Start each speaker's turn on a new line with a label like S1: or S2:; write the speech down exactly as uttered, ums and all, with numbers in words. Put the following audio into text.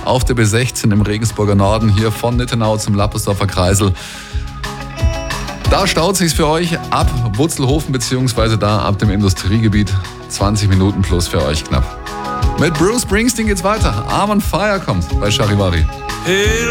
S1: auf der B sechzehn im Regensburger Norden, hier von Nittenau zum Lappersdorfer Kreisel. Da staut sich's für euch ab Wutzelhofen beziehungsweise da ab dem Industriegebiet. zwanzig Minuten plus für euch knapp. Mit Bruce Springsteen geht's weiter. Arm on Fire kommt bei Charivari.
S2: Hey,